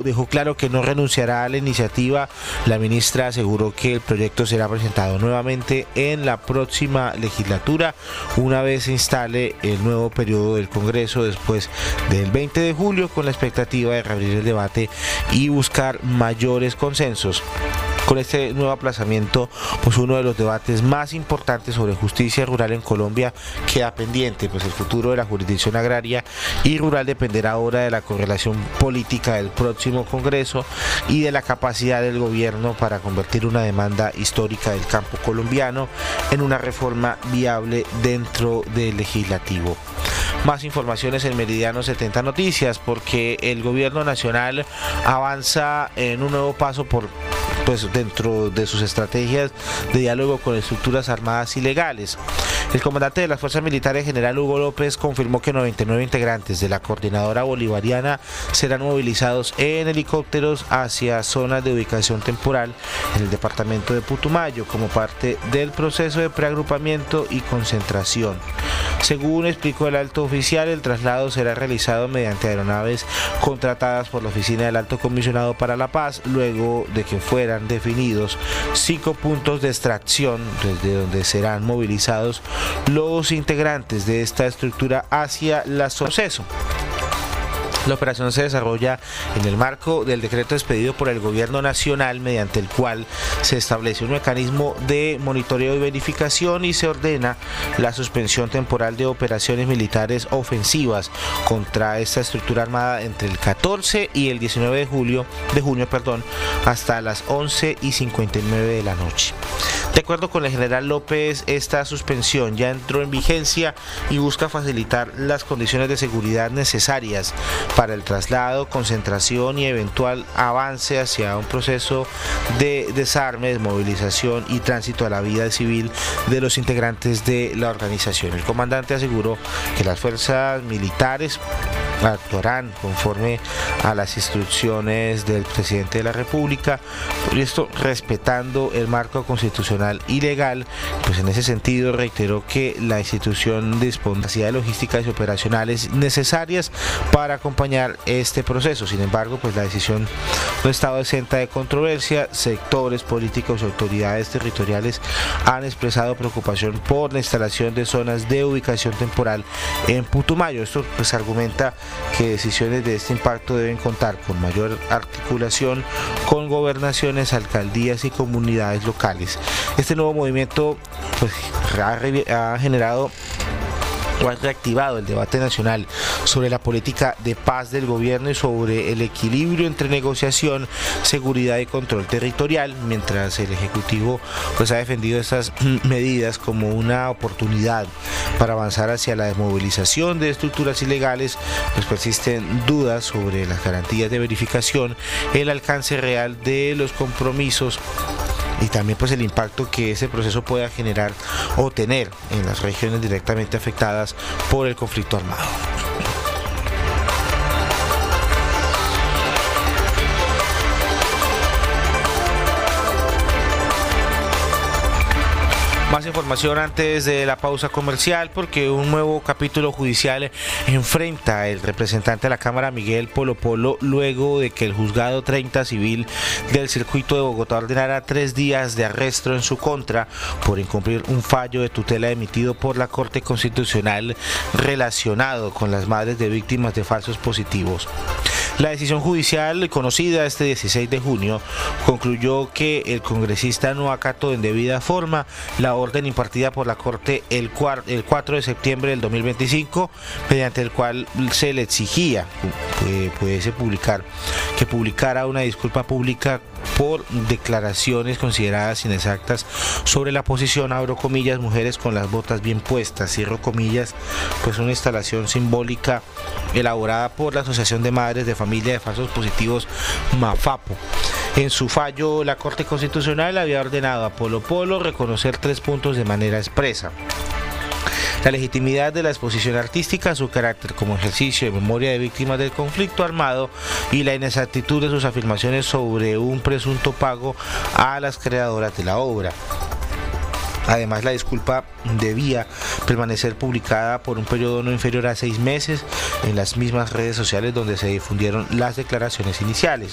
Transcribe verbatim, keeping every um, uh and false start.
dejó claro que no renunciará a la iniciativa. La ministra aseguró que el proyecto será presentado nuevamente en la próxima legislatura, una vez se instale el nuevo periodo del Congreso después del veinte de julio, con la expectativa de reabrir el debate y buscar mayores consensos. Con este nuevo aplazamiento, pues uno de los debates más importantes sobre justicia rural en Colombia queda pendiente, pues el futuro de la jurisdicción agraria y rural dependerá ahora de la correlación política del próximo Congreso y de la capacidad del gobierno para convertir una demanda histórica del campo colombiano en una reforma viable dentro del legislativo. Más informaciones en Meridiano setenta Noticias, porque el gobierno nacional avanza en un nuevo paso por pues dentro de sus estrategias de diálogo con estructuras armadas ilegales. El comandante de las Fuerzas Militares, general Hugo López, confirmó que noventa y nueve integrantes de la Coordinadora Bolivariana serán movilizados en helicópteros hacia zonas de ubicación temporal en el departamento de Putumayo como parte del proceso de preagrupamiento y concentración. Según explicó el alto oficial, el traslado será realizado mediante aeronaves contratadas por la Oficina del Alto Comisionado para la Paz, luego de que fueran definidos cinco puntos de extracción desde donde serán movilizados los integrantes de esta estructura hacia la proceso. La operación se desarrolla en el marco del decreto expedido por el Gobierno Nacional, mediante el cual se establece un mecanismo de monitoreo y verificación y se ordena la suspensión temporal de operaciones militares ofensivas contra esta estructura armada entre el catorce y el diecinueve de julio de junio, perdón, hasta las once y cincuenta y nueve de la noche. De acuerdo con el general López, esta suspensión ya entró en vigencia y busca facilitar las condiciones de seguridad necesarias para el traslado, concentración y eventual avance hacia un proceso de desarme, desmovilización y tránsito a la vida civil de los integrantes de la organización. El comandante aseguró que las fuerzas militares actuarán conforme a las instrucciones del presidente de la República, por esto respetando el marco constitucional y legal. Pues en ese sentido reiteró que la institución dispone de capacidades logísticas y operacionales necesarias para acompañar este proceso. Sin embargo, pues la decisión no ha estado exenta de controversia. Sectores políticos y autoridades territoriales han expresado preocupación por la instalación de zonas de ubicación temporal en Putumayo. Esto pues argumenta que decisiones de este impacto deben contar con mayor articulación con gobernaciones, alcaldías y comunidades locales. Este nuevo movimiento pues, ha, ha generado o ha reactivado el debate nacional sobre la política de paz del gobierno y sobre el equilibrio entre negociación, seguridad y control territorial, mientras el Ejecutivo pues ha defendido estas medidas como una oportunidad para avanzar hacia la desmovilización de estructuras ilegales. Pues persisten dudas sobre las garantías de verificación, el alcance real de los compromisos y también pues el impacto que ese proceso pueda generar o tener en las regiones directamente afectadas por el conflicto armado. Más información antes de la pausa comercial, porque un nuevo capítulo judicial enfrenta al representante de la Cámara, Miguel Polo Polo, luego de que el juzgado treinta civil del circuito de Bogotá ordenara tres días de arresto en su contra por incumplir un fallo de tutela emitido por la Corte Constitucional relacionado con las madres de víctimas de falsos positivos. La decisión judicial, conocida este dieciséis de junio, concluyó que el congresista no acató en debida forma la orden impartida por la Corte el cuatro de septiembre del dos mil veinticinco, mediante el cual se le exigía que pudiese publicar, que publicara una disculpa pública por declaraciones consideradas inexactas sobre la posición, abro comillas, mujeres con las botas bien puestas, cierro comillas, pues una instalación simbólica elaborada por la Asociación de Madres de Familia de Falsos Positivos, MAFAPO. En su fallo, la Corte Constitucional había ordenado a Polo Polo reconocer tres puntos de manera expresa: la legitimidad de la exposición artística, su carácter como ejercicio de memoria de víctimas del conflicto armado y la inexactitud de sus afirmaciones sobre un presunto pago a las creadoras de la obra. Además, la disculpa debía permanecer publicada por un periodo no inferior a seis meses en las mismas redes sociales donde se difundieron las declaraciones iniciales.